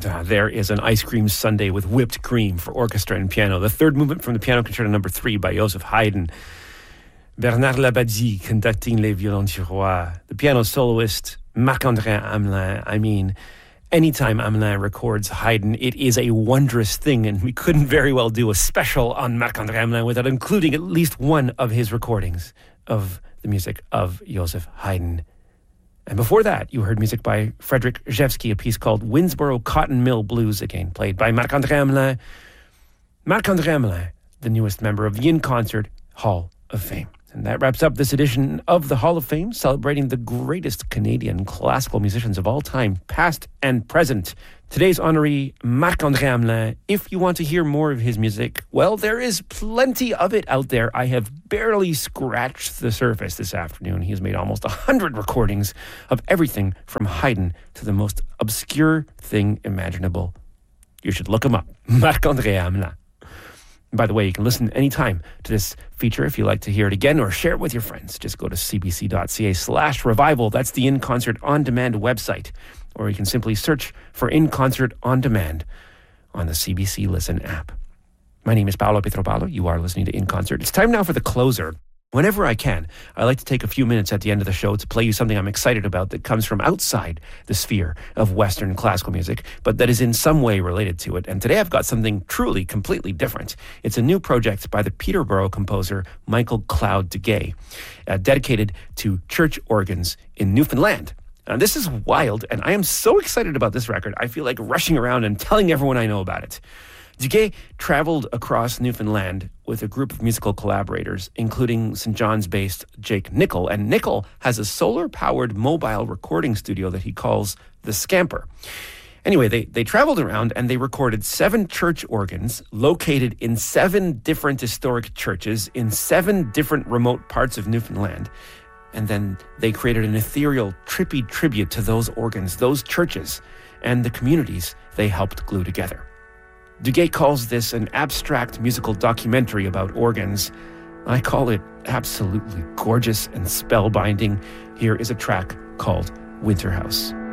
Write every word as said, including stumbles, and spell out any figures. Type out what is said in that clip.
Uh, there is an ice cream sundae with whipped cream for orchestra and piano. The third movement from the Piano Concerto Number Three by Joseph Haydn. Bernard Labadie conducting Les Violons du Roi. The piano soloist Marc-André Hamelin. I mean, anytime Hamelin records Haydn, it is a wondrous thing, and we couldn't very well do a special on Marc-André Hamelin without including at least one of his recordings of the music of Joseph Haydn. And before that, you heard music by Frederick Rzewski, a piece called Winnsboro Cotton Mill Blues, again played by Marc-André Hamelin. Marc-André Hamelin, the newest member of the In Concert Hall of Fame. And that wraps up this edition of the Hall of Fame, celebrating the greatest Canadian classical musicians of all time, past and present. Today's honoree, Marc-André Hamelin. If you want to hear more of his music, well, there is plenty of it out there. I have barely scratched the surface this afternoon. He has made almost one hundred recordings of everything from Haydn to the most obscure thing imaginable. You should look him up, Marc-André Hamelin. By the way, you can listen anytime to this feature if you like to hear it again or share it with your friends. Just go to cbc.ca slash revival. That's the In Concert On Demand website. Or you can simply search for In Concert On Demand on the C B C Listen app. My name is Paolo Pietropalo. You are listening to In Concert. It's time now for the closer. Whenever I can, I like to take a few minutes at the end of the show to play you something I'm excited about that comes from outside the sphere of Western classical music, but that is in some way related to it. And today I've got something truly, completely different. It's a new project by the Peterborough composer Michael Cloud Duguay, uh, dedicated to church organs in Newfoundland. Now, this is wild, and I am so excited about this record, I feel like rushing around and telling everyone I know about it. Duguay traveled across Newfoundland with a group of musical collaborators, including Saint John's-based Jake Nickel. And Nickel has a solar-powered mobile recording studio that he calls the Scamper. Anyway, they, they traveled around and they recorded seven church organs located in seven different historic churches in seven different remote parts of Newfoundland. And then they created an ethereal, trippy tribute to those organs, those churches, and the communities they helped glue together. Duguay calls this an abstract musical documentary about organs. I call it absolutely gorgeous and spellbinding. Here is a track called Winter House.